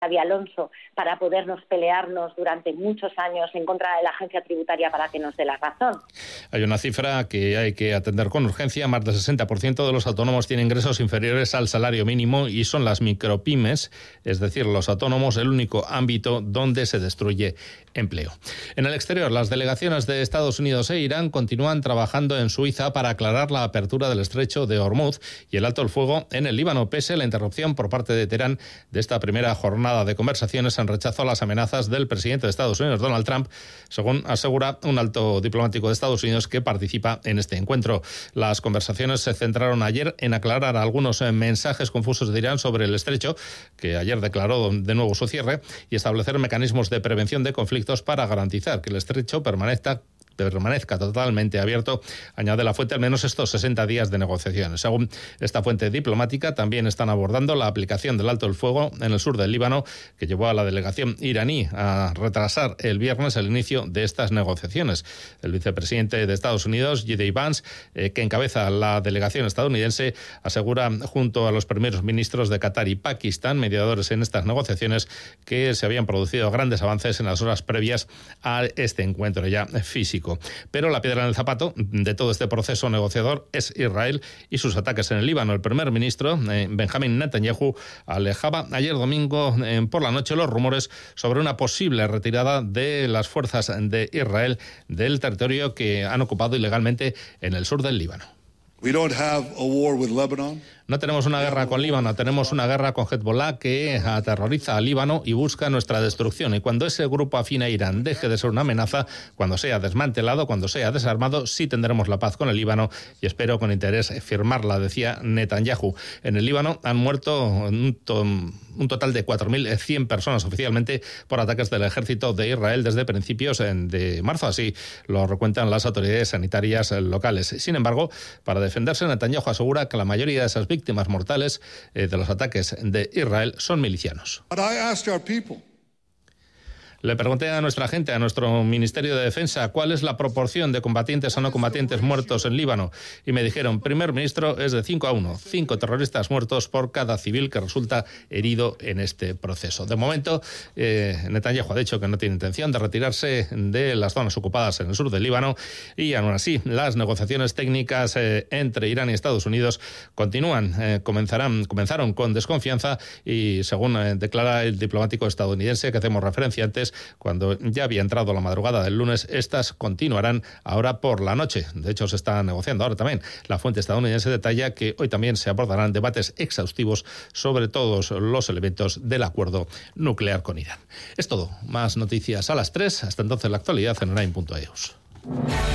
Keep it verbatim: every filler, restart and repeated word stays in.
Xabi Alonso para podernos pelearnos durante muchos años en contra de la agencia tributaria para que nos dé la razón. Hay una cifra que hay que atender con urgencia. Más del sesenta por ciento de los autónomos tienen ingresos inferiores al salario mínimo y son las micropymes, es decir, los autónomos, el único ámbito donde se destruye empleo. En el exterior, las delegaciones de Estados Unidos e Irán continúan trabajando en Suiza para aclarar la apertura del estrecho de Hormuz y el alto el fuego en el Líbano, pese a la interrupción por parte de Teherán de esta primera jornada de conversaciones en rechazo a las amenazas del presidente de Estados Unidos, Donald Trump, según asegura un alto diplomático de Estados Unidos que participa en este encuentro. Las conversaciones se centraron ayer en aclarar algunos mensajes confusos de Irán sobre el estrecho, que ayer declaró de nuevo su cierre, y establecer mecanismos de prevención de conflictos para garantizar que el estrecho permanezca permanezca totalmente abierto, añade la fuente, al menos estos sesenta días de negociaciones. Según esta fuente diplomática, también están abordando la aplicación del alto el fuego en el sur del Líbano, que llevó a la delegación iraní a retrasar el viernes el inicio de estas negociaciones. El vicepresidente de Estados Unidos, J D Vance, eh, que encabeza la delegación estadounidense, asegura junto a los primeros ministros de Qatar y Pakistán, mediadores en estas negociaciones, que se habían producido grandes avances en las horas previas a este encuentro ya físico. Pero la piedra en el zapato de todo este proceso negociador es Israel y sus ataques en el Líbano. El primer ministro, eh, Benjamin Netanyahu, alejaba ayer domingo eh, por la noche los rumores sobre una posible retirada de las fuerzas de Israel del territorio que han ocupado ilegalmente en el sur del Líbano. We don't have a war with Lebanon. No tenemos una guerra con Líbano, tenemos una guerra con Hezbollah que aterroriza al Líbano y busca nuestra destrucción. Y cuando ese grupo afín a Irán deje de ser una amenaza, cuando sea desmantelado, cuando sea desarmado, sí tendremos la paz con el Líbano y espero con interés firmarla, decía Netanyahu. En el Líbano han muerto un, to- un total de cuatro mil cien personas oficialmente por ataques del ejército de Israel desde principios de marzo, así lo recuentan las autoridades sanitarias locales. Sin embargo, para defenderse, Netanyahu asegura que la mayoría de esas víctimas víctimas mortales eh, de los ataques de Israel son milicianos. But I asked our people. Le pregunté a nuestra gente, a nuestro Ministerio de Defensa, cuál es la proporción de combatientes o no combatientes muertos en Líbano. Y me dijeron, primer ministro, es de cinco a uno. Cinco terroristas muertos por cada civil que resulta herido en este proceso. De momento, eh, Netanyahu ha dicho que no tiene intención de retirarse de las zonas ocupadas en el sur del Líbano. Y aún así, las negociaciones técnicas eh, entre Irán y Estados Unidos continúan. Eh, comenzarán, comenzaron con desconfianza y, según eh, declara el diplomático estadounidense que hacemos referencia antes, cuando ya había entrado la madrugada del lunes, estas continuarán ahora por la noche. De hecho, se está negociando ahora también. La fuente estadounidense detalla que hoy también se abordarán debates exhaustivos sobre todos los elementos del acuerdo nuclear con Irán. Es todo. Más noticias a las tres. Hasta entonces, la actualidad en online punto e u.